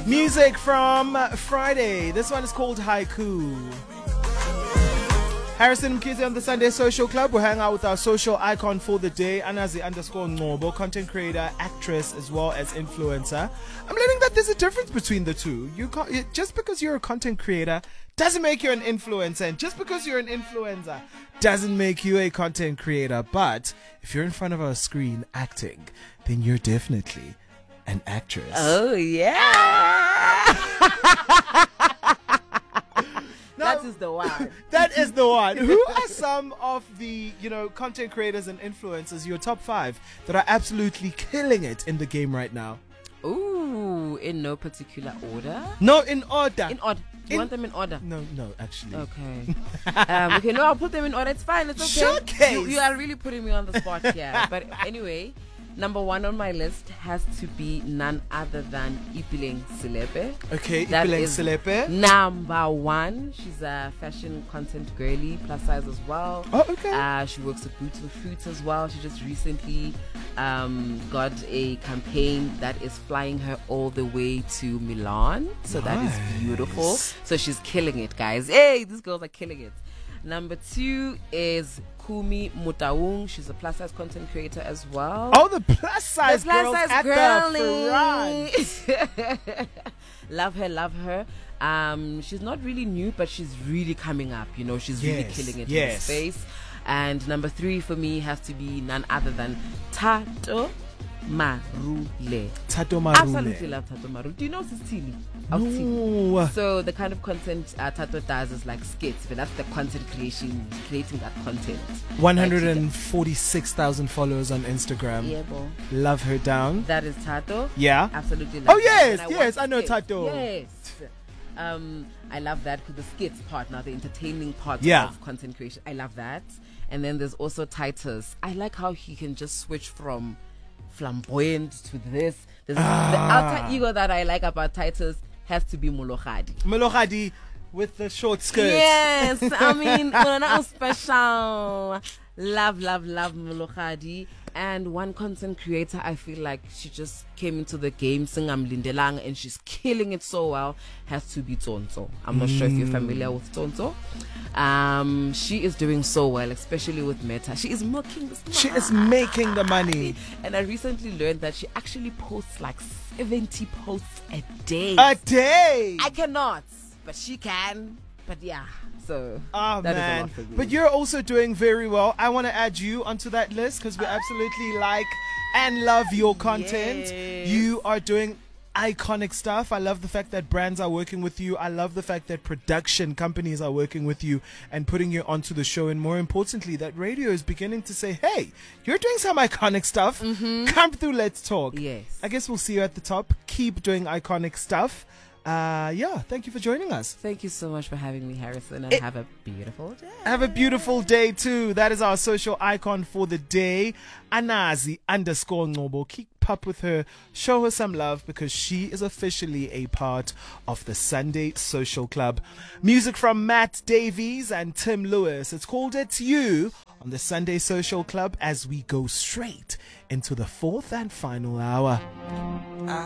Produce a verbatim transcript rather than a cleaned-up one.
Music from Friday. This one is called Haiku. Harrison Mkhize on the Sunday Social Club. We'll hang out with our social icon for the day, Anazi underscore Ngobo, content creator, actress, as well as influencer. I'm learning that there's a difference between the two. You can't, just because you're a content creator doesn't make you an influencer, and just because you're an influencer doesn't make you a content creator. But if you're in front of a screen acting, then you're definitely an actress. Oh, yeah. No, that is the one. That is the one. Who are some of the, you know, content creators and influencers, your top five, that are absolutely killing it in the game right now? Ooh, in no particular order. No, in order. In order. Do you In- want them in order? No, no, actually. Okay. um, okay, no, I'll put them in order. It's fine. It's okay. Showcase. You, you are really putting me on the spot here. But anyway, number one on my list has to be none other than Ipileng Selepe. Okay, That Ipileng is Selepe. Number one. She's a fashion content girly, plus size as well. Oh, okay. Uh, she works with Boots with Fruits as well. She just recently um, got a campaign that is flying her all the way to Milan. So that Nice. is beautiful. So she's killing it, guys. Hey, these girls are killing it. Number two is Kumi Mutaung. She's a plus size content creator as well. Oh, the plus size The plus girls size at the girly. front. Love her, love her. Um, she's not really new, but she's really coming up. You know, she's really Yes, killing it yes. in the space. And number three for me has to be none other than Tato Marule. Tato Marule. Absolutely love Tato Marule. Do you know Sisili? No. So the kind of content uh, Tato does is like skits, but that's the content creation, creating that content. one hundred forty-six thousand followers on Instagram. Yeah, bo. Love her down. That is Tato. Yeah. Absolutely love Oh, that. yes, And yes, watch I know skits. Tato. Yes. Um, I love that because the skits part now, the entertaining part Yeah. of content creation. I love that. And then there's also Titus. I like how he can just switch from flamboyant to this. There's Ah. the alter ego that I like about Titus has to be Molokhadi. Melohadi with the short skirts. Yes, I mean, not special. Love, love, love Molokhadi. And one content creator, I feel like she just came into the game, Singam Lindelang, and she's killing it so well, has to be Tonto. I'm not sure if you're familiar with Tonto. Um, she is doing so well, especially with Meta. She is milking this She is making the money. And I recently learned that she actually posts like seventy posts a day. A day. I cannot, but she can. But yeah, so Oh, that is a man. lot for me. But you're also doing very well. I want to add you onto that list because we absolutely like and love your content. Yes. You are doing iconic stuff. I love the fact that brands are working with you. I love the fact that production companies are working with you and putting you onto the show. And more importantly, that radio is beginning to say, hey, you're doing some iconic stuff. Come through, let's talk. Yes. I guess we'll see you at the top. Keep doing iconic stuff. Uh, yeah, thank you for joining us. Thank you so much for having me, Harrison, and It- have a beautiful day. Have a beautiful day too. That is our social icon for the day. Anazi underscore Ngobo. Keep up with her. Show her some love because she is officially a part of the Sunday Social Club. Music from Matt Davies and Tim Lewis. It's called It's You on the Sunday Social Club as we go straight into the fourth and final hour.